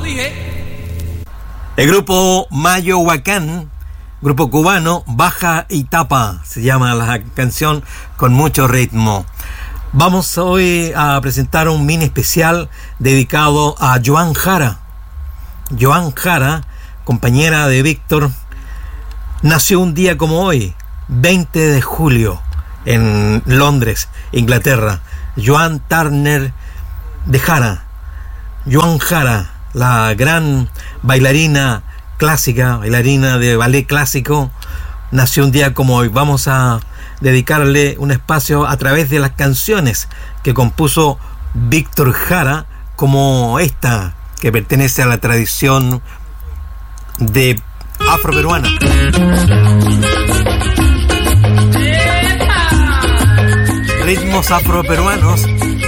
El grupo Mayohuacán, grupo cubano, Baja y Tapa, se llama la canción, con mucho ritmo. Vamos hoy a presentar un mini especial dedicado a Joan Jara. Joan Jara, compañera de Víctor, nació un día como hoy, 20 de julio, en Londres, Inglaterra. Joan Turner de Jara. Joan Jara, la gran bailarina clásica, bailarina de ballet clásico, nació un día como hoy. Vamos a dedicarle un espacio a través de las canciones que compuso Víctor Jara, como esta, que pertenece a la tradición de afroperuana. Ritmos afroperuanos